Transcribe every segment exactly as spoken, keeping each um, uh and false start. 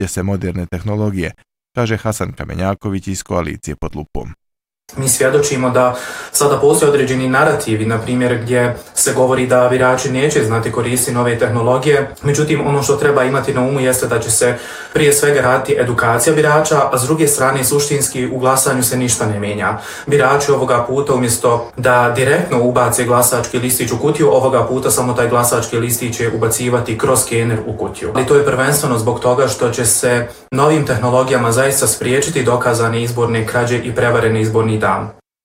će se moderne tehnologije, kaže Hasan Kamenjaković iz koalicije Pod lupom. Mi svjedočimo da sada postoje određeni narativi, na primjer gdje se govori da birači neće znati koristiti nove tehnologije. Međutim, ono što treba imati na umu jeste da će se prije svega raditi edukacija birača, a s druge strane suštinski u glasanju se ništa ne mijenja. Birači ovoga puta umjesto da direktno ubace glasački listić u kutiju, ovoga puta samo taj glasački listić će ubacivati kroz skener u kutiju. Ali to je prvenstveno zbog toga što će se novim tehnologijama zaista spriječiti dokazane izborne krađe i prevarene izborni dan.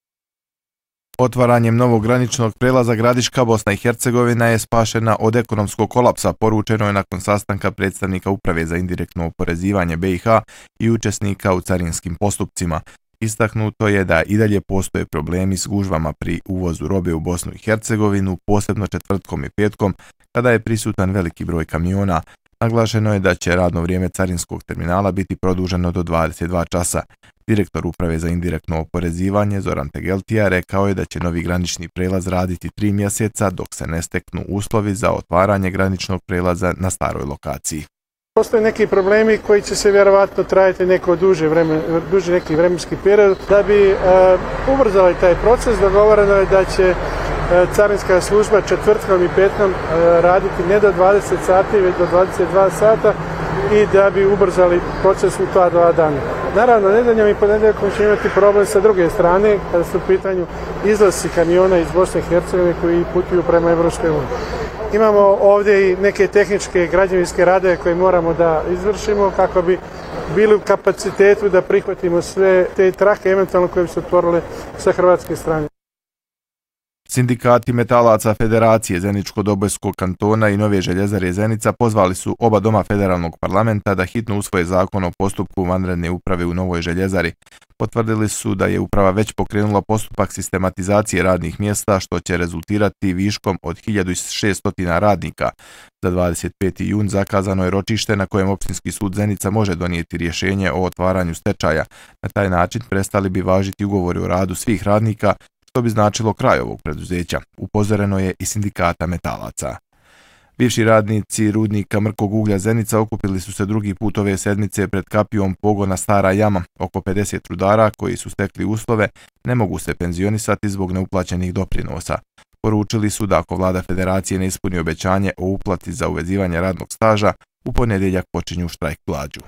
Otvaranjem novog graničnog prelaza Gradiška Bosna i Hercegovina je spašena od ekonomskog kolapsa, poručeno je nakon sastanka predstavnika Uprave za indirektno oporezivanje B i H i učesnika u carinskim postupcima. Istaknuto je da i dalje postoje problemi s gužvama pri uvozu robe u Bosnu i Hercegovinu, posebno četvrtkom i petkom, kada je prisutan veliki broj kamiona. Naglašeno je da će radno vrijeme carinskog terminala biti produženo do dvadeset dva časa. Direktor Uprave za indirektno oporezivanje Zoran Tegeltija rekao je da će novi granični prelaz raditi tri mjeseca dok se ne steknu uslovi za otvaranje graničnog prelaza na staroj lokaciji. Postoje neki problemi koji će se vjerovatno trajati neko duže vremen, duži neki vremenski period. Da bi uh, ubrzali taj proces, dogovoreno je da će uh, carinska služba četvrtkom i petkom uh, raditi ne do dvadeset sati, već do dvadeset dva sata i da bi ubrzali proces u ta dva dana. Naravno, nedeljom i ponedjeljkom će imati problem sa druge strane, kada su u pitanju izlasci kamiona iz Bosne i Hercegovine koji putuju prema Evropskoj uniji. Imamo ovdje i neke tehničke građevinske radove koje moramo da izvršimo kako bi bili u kapacitetu da prihvatimo sve te trake eventualno koje bi se otvorile sa hrvatske strane. Sindikati metalaca Federacije Zeničko-Dobojskog kantona i Nove željezare Zenica pozvali su oba doma federalnog parlamenta da hitno usvoje zakon o postupku vanredne uprave u Novoj željezari. Potvrdili su da je uprava već pokrenula postupak sistematizacije radnih mjesta što će rezultirati viškom od hiljadu šesto radnika. Za dvadeset peti jun zakazano je ročište na kojem Općinski sud Zenica može donijeti rješenje o otvaranju stečaja. Na taj način prestali bi važiti ugovori o radu svih radnika, što bi značilo kraj ovog preduzeća, upozoreno je i sindikata metalaca. Bivši radnici rudnika mrkog uglja Zenica okupili su se drugi put ove sedmice pred kapijom pogona Stara jama. Oko pedeset rudara koji su stekli uslove ne mogu se penzionisati zbog neuplaćenih doprinosa. Poručili su da ako vlada Federacije ne ispuni obećanje o uplati za uvezivanje radnog staža, u ponedjeljak počinju štrajk glađu.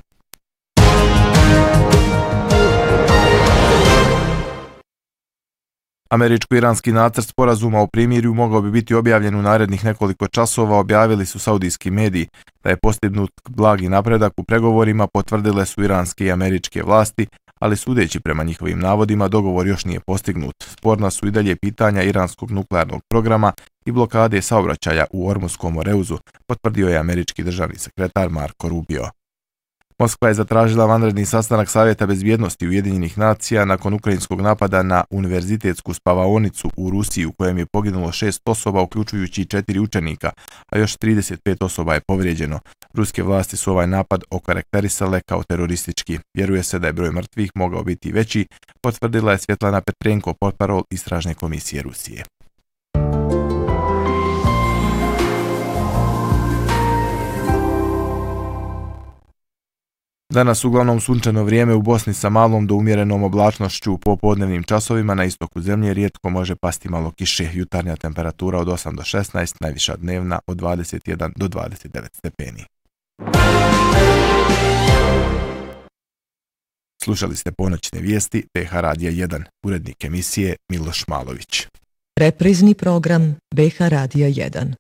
Američko-iranski nacrt sporazuma o primirju mogao bi biti objavljen u narednih nekoliko časova, objavili su saudijski mediji. Da je postignut blagi napredak u pregovorima potvrdile su iranske i američke vlasti, ali sudeći prema njihovim navodima dogovor još nije postignut. Sporna su i dalje pitanja iranskog nuklearnog programa i blokade saobraćaja u Ormuskom Moreuzu, potvrdio je američki državni sekretar Marco Rubio. Moskva je zatražila vanredni sastanak Savjeta bezbjednosti Ujedinjenih nacija nakon ukrajinskog napada na univerzitetsku spavaonicu u Rusiji u kojem je poginulo šest osoba, uključujući četiri učenika, a još trideset pet osoba je povrijeđeno. Ruske vlasti su ovaj napad okarakterisale kao teroristički. Vjeruje se da je broj mrtvih mogao biti veći, potvrdila je Svjetlana Petrenko, portparol Istražne komisije Rusije. Danas uglavnom sunčano vrijeme u Bosni sa malom do umjerenom oblačnošću u popodnevnim časovima, na istoku zemlje rijetko može pasti malo kiše. Jutarnja temperatura od osam do šesnaest, najviša dnevna od dvadeset jedan do dvadeset devet stepeni. Slušali ste ponoćne vijesti T H Radija jedan, urednik emisije Miloš Malović. Reprizni program B H Radija jedan.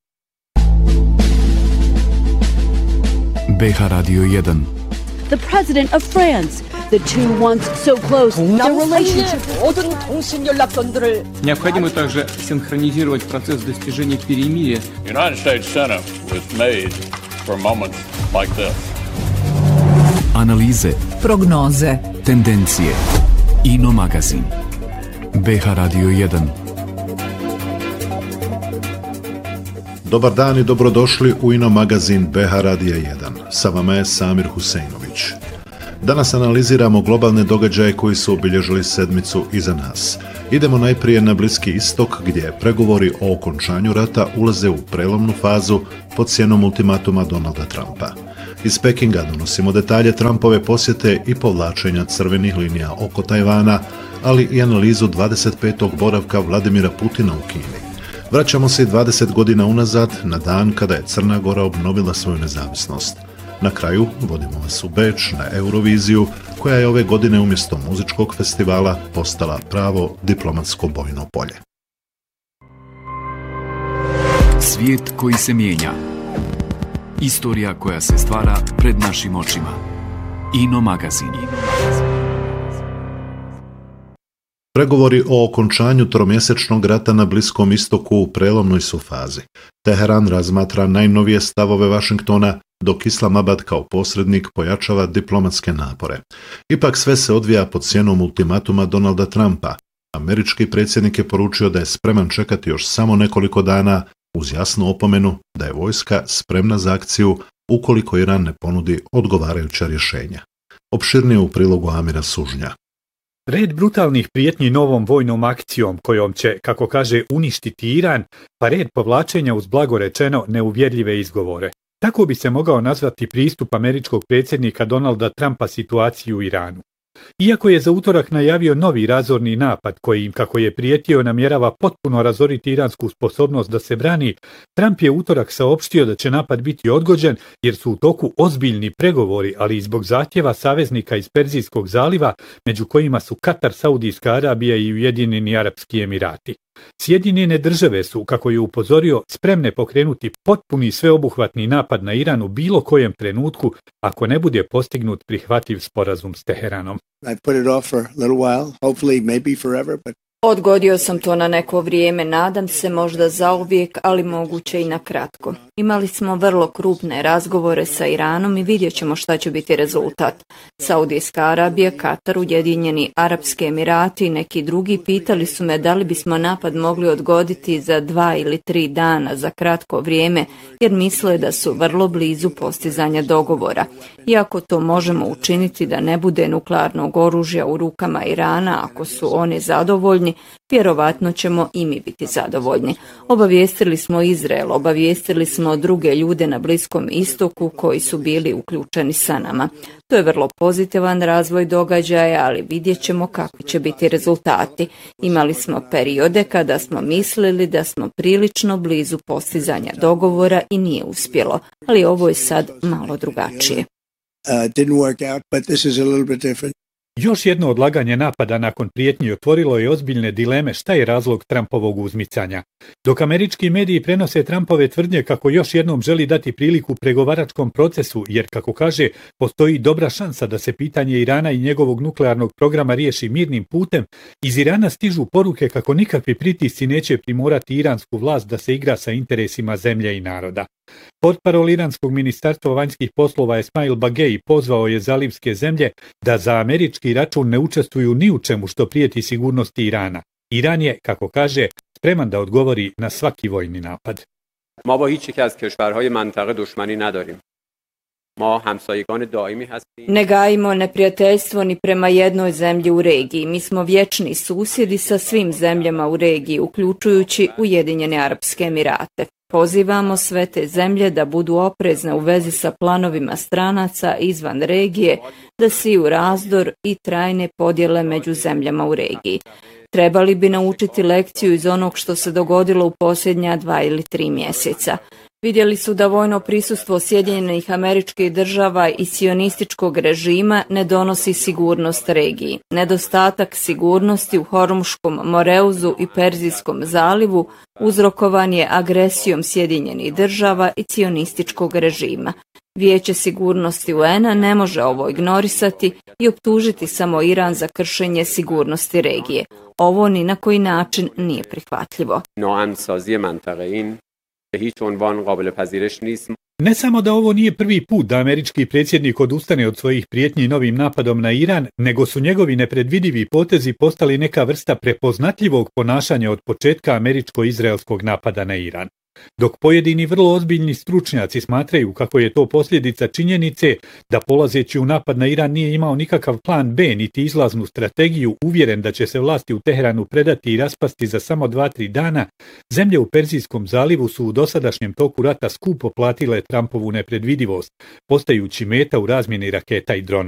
B H Radio jedan. The president of France, the two once so close, their relationship. Необходимо также синхронизировать процесс достижения перемирия. United States Senate was made for moments like this. Analize, prognoze, tendencije, Ino magazin. B H Radio jedan. Dobar dan i dobrodošli u Ino magazin B H Radija jedan. Sa vama je Samir Huseinović. Danas analiziramo globalne događaje koji su obilježili sedmicu iza nas. Idemo najprije na Bliski istok gdje pregovori o okončanju rata ulaze u prelomnu fazu pod sjenom ultimatuma Donalda Trumpa. Iz Pekinga donosimo detalje Trumpove posjete i povlačenja crvenih linija oko Tajvana, ali i analizu dvadeset petog boravka Vladimira Putina u Kini. Vraćamo se i dvadeset godina unazad, na dan kada je Crna Gora obnovila svoju nezavisnost. Na kraju vodimo vas u Beč na Euroviziju, koja je ove godine umjesto muzičkog festivala postala pravo diplomatsko bojno polje. Svijet koji se mijenja. Istorija koja se stvara pred našim očima. Ino magazin. Pregovori o okončanju tromjesečnog rata na Bliskom istoku u prelomnoj su fazi. Teheran razmatra najnovije stavove Vašingtona, dok Islamabad kao posrednik pojačava diplomatske napore. Ipak sve se odvija pod sjenom ultimatuma Donalda Trumpa. Američki predsjednik je poručio da je spreman čekati još samo nekoliko dana uz jasnu opomenu da je vojska spremna za akciju ukoliko Iran ne ponudi odgovarajuća rješenja. Opširnije u prilogu Amira Sužnja. Red brutalnih prijetnji novom vojnom akcijom kojom će, kako kaže, uništiti Iran, pa red povlačenja uz blago rečeno neuvjerljive izgovore. Tako bi se mogao nazvati pristup američkog predsjednika Donalda Trumpa situaciji u Iranu. Iako je za utorak najavio novi razorni napad kojim, kako je prijetio, namjerava potpuno razoriti iransku sposobnost da se brani, Trump je utorak saopštio da će napad biti odgođen jer su u toku ozbiljni pregovori, ali i zbog zahtjeva saveznika iz Perzijskog zaliva, među kojima su Katar, Saudijska Arabija i Ujedinjeni Arapski Emirati. Sjedinjene države su, kako je upozorio, spremne pokrenuti potpuni sveobuhvatni napad na Iran u bilo kojem trenutku ako ne bude postignut prihvatljiv sporazum s Teheranom. Odgodio sam to na neko vrijeme, nadam se možda zauvijek, ali moguće i na kratko. Imali smo vrlo krupne razgovore sa Iranom i vidjet ćemo šta će biti rezultat. Saudijska Arabija, Katar, Ujedinjeni Arapski Emirati i neki drugi pitali su me da li bismo napad mogli odgoditi za dva ili tri dana za kratko vrijeme, jer misle da su vrlo blizu postizanja dogovora. Iako to možemo učiniti da ne bude nuklearnog oružja u rukama Irana, ako su oni zadovoljni, vjerovatno ćemo i mi biti zadovoljni. Obavijestili smo Izrael, obavijestili smo druge ljude na Bliskom istoku koji su bili uključeni sa nama. To je vrlo pozitivan razvoj događaja, ali vidjet ćemo kakvi će biti rezultati. Imali smo periode kada smo mislili da smo prilično blizu postizanja dogovora i nije uspjelo, ali ovo je sad malo drugačije. Još jedno odlaganje napada nakon prijetnji otvorilo je ozbiljne dileme šta je razlog Trumpovog uzmicanja. Dok američki mediji prenose Trumpove tvrdnje kako još jednom želi dati priliku pregovaračkom procesu, jer, kako kaže, postoji dobra šansa da se pitanje Irana i njegovog nuklearnog programa riješi mirnim putem, iz Irana stižu poruke kako nikakvi pritisci neće primorati iransku vlast da se igra sa interesima zemlje i naroda. Portparol iranskog ministarstva vanjskih poslova Esmail Bagei pozvao je zalivske zemlje da za američki račun ne učestvuju ni u čemu što prijeti sigurnosti Irana. Iran je, kako kaže, spreman da odgovori na svaki vojni napad. Ma ba hiç یک از کشورهای منطقه دشمنی نداریم. Ma hamsayegan daimi hastim. Ne gajimo neprijateljstvo ni prema jednoj zemlji u regiji. Mi smo vječni susjedi sa svim zemljama u regiji, uključujući Ujedinjene Arapske Emirate. Pozivamo sve te zemlje da budu oprezne u vezi sa planovima stranaca izvan regije, da siju razdor i trajne podjele među zemljama u regiji. Trebali bi naučiti lekciju iz onog što se dogodilo u posljednja dva ili tri mjeseca. Vidjeli su da vojno prisustvo Sjedinjenih Američkih Država i sionističkog režima ne donosi sigurnost regiji. Nedostatak sigurnosti u Hormuškom Moreuzu i Perzijskom zalivu uzrokovan je agresijom Sjedinjenih Država i sionističkog režima. Vijeće sigurnosti U N-a ne može ovo ignorisati i optužiti samo Iran za kršenje sigurnosti regije. Ovo ni na koji način nije prihvatljivo. Ne samo da ovo nije prvi put da američki predsjednik odustane od svojih prijetnji novim napadom na Iran, nego su njegovi nepredvidivi potezi postali neka vrsta prepoznatljivog ponašanja od početka američko-izraelskog napada na Iran. Dok pojedini vrlo ozbiljni stručnjaci smatraju kako je to posljedica činjenice da polazeći u napad na Iran nije imao nikakav plan B niti izlaznu strategiju, uvjeren da će se vlasti u Teheranu predati i raspasti za samo dva tri dana, zemlje u Perzijskom zalivu su u dosadašnjem toku rata skupo platile Trumpovu nepredvidivost, postajući meta u razmjeni raketa i dronova.